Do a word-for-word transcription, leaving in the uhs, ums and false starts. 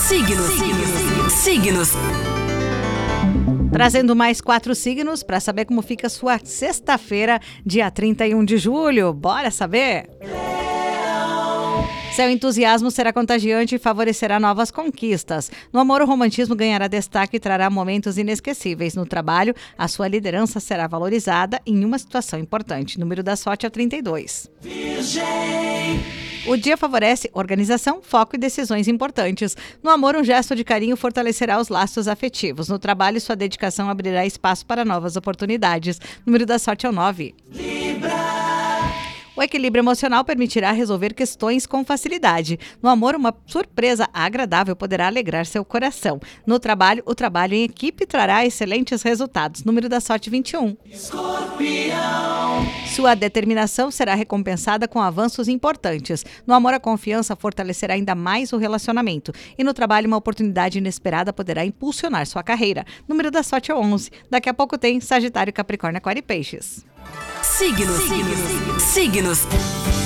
Signos. Signos. Signos. Trazendo mais quatro signos para saber como fica a sua sexta-feira, dia trinta e um de julho. Bora saber? Seu entusiasmo será contagiante e favorecerá novas conquistas. No amor, o romantismo ganhará destaque e trará momentos inesquecíveis. No trabalho, a sua liderança será valorizada em uma situação importante. Número da sorte é o trinta e dois. Virgem. O dia favorece organização, foco e decisões importantes. No amor, um gesto de carinho fortalecerá os laços afetivos. No trabalho, sua dedicação abrirá espaço para novas oportunidades. Número da sorte é o nove. Libra. O equilíbrio emocional permitirá resolver questões com facilidade. No amor, uma surpresa agradável poderá alegrar seu coração. No trabalho, o trabalho em equipe trará excelentes resultados. Número da sorte vinte e um. Escorpião. Sua determinação será recompensada com avanços importantes. No amor, a confiança fortalecerá ainda mais o relacionamento. E no trabalho, uma oportunidade inesperada poderá impulsionar sua carreira. Número da sorte é o onze. Daqui a pouco tem Sagitário, Capricórnio, Aquário e Peixes. Signos. Signos. Signos.